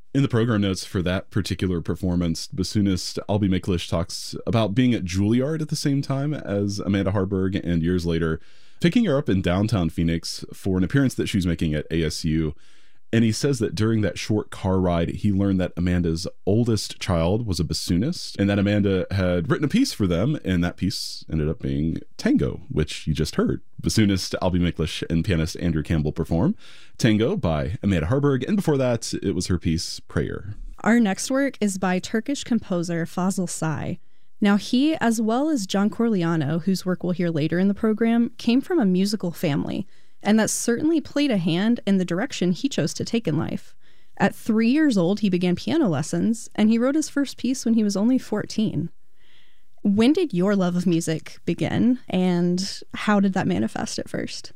In the program notes for that particular performance, bassoonist Albie Miklish talks about being at Juilliard at the same time as Amanda Harburg, and years later picking her up in downtown Phoenix for an appearance that she was making at ASU. And he says that during that short car ride, he learned that Amanda's oldest child was a bassoonist and that Amanda had written a piece for them. And that piece ended up being Tango, which you just heard. Bassoonist Albie Miklish and pianist Andrew Campbell perform Tango by Amanda Harburg. And before that, it was her piece Prayer. Our next work is by Turkish composer Fazıl Say. Now, he, as well as John Corigliano, whose work we'll hear later in the program, came from a musical family. And that certainly played a hand in the direction he chose to take in life. At 3 years old, he began piano lessons, and he wrote his first piece when he was only 14. When did your love of music begin, and how did that manifest at first?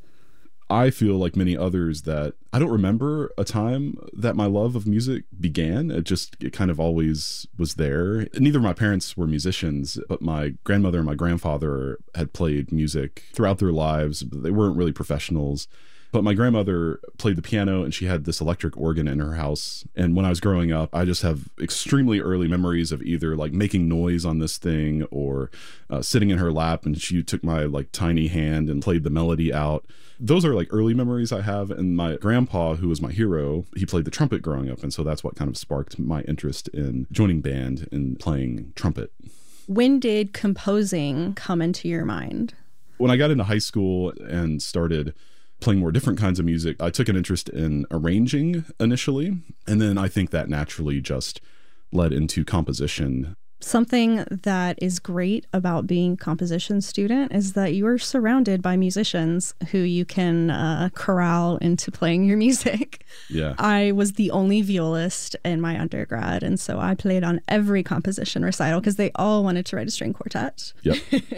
I feel like many others that I don't remember a time that my love of music began. It kind of always was there. Neither of my parents were musicians, but my grandmother and my grandfather had played music throughout their lives. They weren't really professionals. But my grandmother played the piano, and she had this electric organ in her house. And when I was growing up, I just have extremely early memories of either like making noise on this thing or sitting in her lap, and she took my like tiny hand and played the melody out. Those are like early memories I have. And my grandpa, who was my hero, he played the trumpet growing up. And so that's what kind of sparked my interest in joining band and playing trumpet. When did composing come into your mind? When I got into high school and started playing more different kinds of music, I took an interest in arranging initially. And then I think that naturally just led into composition. Something that is great about being a composition student is that you are surrounded by musicians who you can corral into playing your music. Yeah. I was the only violist in my undergrad, and so I played on every composition recital because they all wanted to write a string quartet. Yep.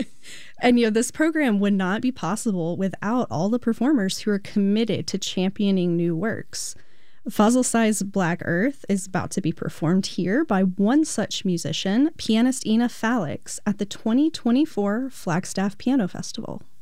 And, this program would not be possible without all the performers who are committed to championing new works. Fazıl Say's Black Earth is about to be performed here by one such musician, pianist Ina Falix, at the 2024 Flagstaff Piano Festival.